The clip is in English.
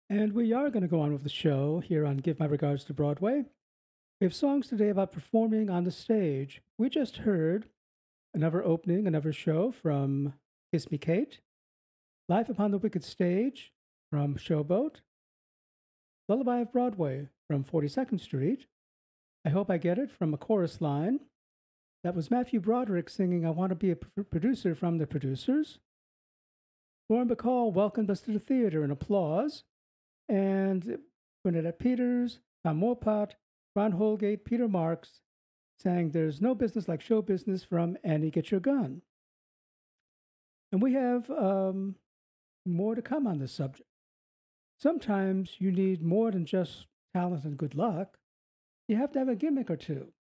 And we are going to go on with the show here on Give My Regards to Broadway. We have songs today about performing on the stage. We just heard another opening, another show from Kiss Me Kate, Life Upon the Wicked Stage from Showboat, Lullaby of Broadway from 42nd Street, I Hope I Get It from a chorus line. That was Matthew Broderick singing I Want to Be a Producer from The Producers. Lauren Bacall welcomed us to the theater in applause. And Bernadette Peters, Tom Wopat, Ron Holgate, Peter Marks sang There's No Business Like Show Business from Annie Get Your Gun. And we have more to come on this subject. Sometimes you need more than just talent and good luck. You have to have a gimmick or two.